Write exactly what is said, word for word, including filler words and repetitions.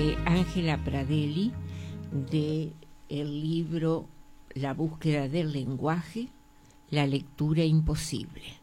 de Ángela Pradelli, de el libro La búsqueda del lenguaje, la lectura imposible.